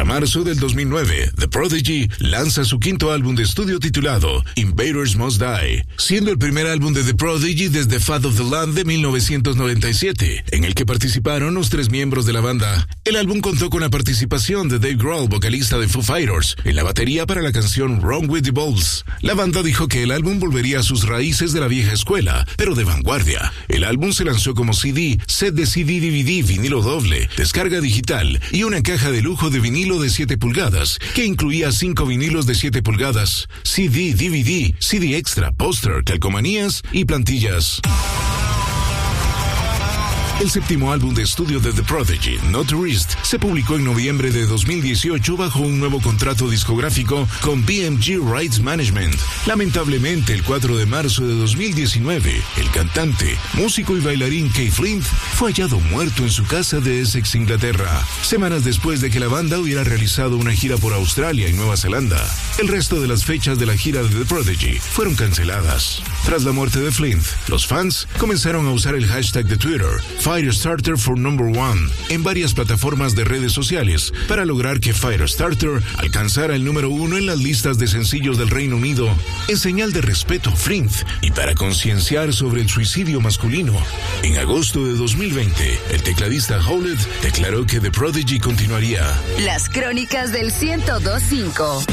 marzo del 2009, The Prodigy lanza su quinto álbum de estudio titulado Invaders Must Die, siendo el primer álbum de The Prodigy desde Fat of the Land de 1997, en el que participaron los 3 miembros de la banda. El álbum contó con la participación de Dave Grohl, vocalista de Foo Fighters, en la batería para la canción Wrong with the Balls. La banda dijo que el álbum volvería a sus raíces de la vieja escuela, pero de vanguardia. El álbum se lanzó como CD, set de CD, DVD, vinilo doble, descarga digital y una caja de lujo de vinilo de 7 pulgadas, que incluía 5 vinilos de 7 pulgadas, CD, DVD, CD extra, póster, calcomanías y plantillas. El séptimo álbum de estudio de The Prodigy, No Tourist, se publicó en noviembre de 2018 bajo un nuevo contrato discográfico con BMG Rights Management. Lamentablemente, el 4 de marzo de 2019, el cantante, músico y bailarín Keith Flint fue hallado muerto en su casa de Essex, Inglaterra, semanas después de que la banda hubiera realizado una gira por Australia y Nueva Zelanda. El resto de las fechas de la gira de The Prodigy fueron canceladas. Tras la muerte de Flint, los fans comenzaron a usar el hashtag de Twitter, Firestarter for Number 1, en varias plataformas de redes sociales para lograr que Firestarter alcanzara el número 1 en las listas de sencillos del Reino Unido, en señal de respeto a Flint y para concienciar sobre el suicidio masculino. En agosto de 2020, el tecladista Howlett declaró que The Prodigy continuaría. Las crónicas del 102.5.